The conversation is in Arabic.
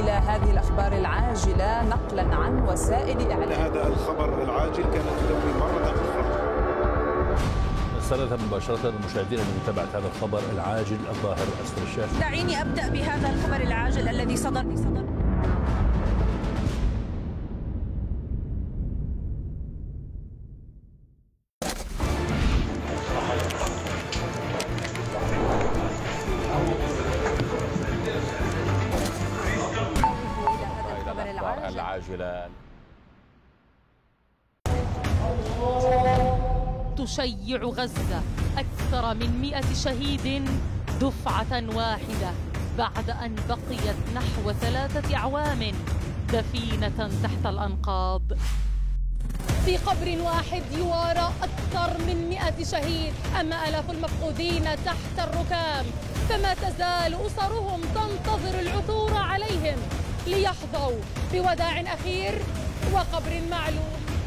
إلى هذه الأخبار العاجلة نقلا عن وسائل إعلام. هذا الخبر العاجل كانت تدوي مرة أخرى. نستند مباشرة المشاهدين لمتابعة هذا الخبر العاجل الظاهر أسفل الشاشة. دعيني أبدأ بهذا الخبر العاجل الذي صدر. العاجلة. تشيع غزة أكثر من 100 شهيد دفعة واحدة بعد أن بقيت نحو 3 أعوام دفينة تحت الأنقاض. في قبر واحد يوارى أكثر من 100 شهيد، أما آلاف المفقودين تحت الركام، فما تزال أسرهم تنتظر العثور عليهم ليحظوا بوداع أخير وقبر معلوم.